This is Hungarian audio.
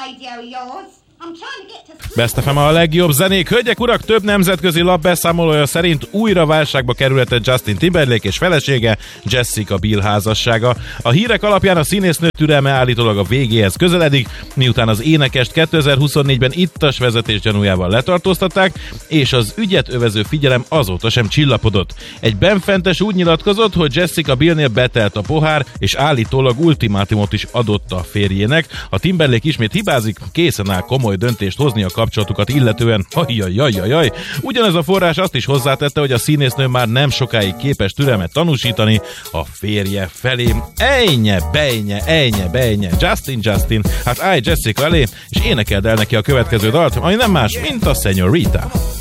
radio yours? I'm trying to get to sleep. Best FM a legjobb zenék. Hölgyek, urak, több nemzetközi lap beszámolója szerint újra válságba kerülhetett Justin Timberlake és felesége Jessica Biel házassága. A hírek alapján a színésznő türelme állítólag a végéhez közeledik, miután az énekest 2024-ben ittas vezetés gyanújával letartóztatták, és az ügyet övező figyelem azóta sem csillapodott. Egy benfentes úgy nyilatkozott, hogy Jessica Bielnél betelt a pohár, és állítólag ultimátumot is adott a férjének. A Timberlake ismét hibázik, készen áll komoly döntést hozni a kapcsolatukat illetően. Ajajajajaj. Ugyanez a forrás azt is hozzátette, hogy a színésznő már nem sokáig képes türelmet tanúsítani a férje felé. Ejnye, bejnye. Justin, hát állj Jessica elé, és énekeld el neki a következő dalt, ami nem más, mint a Señorita.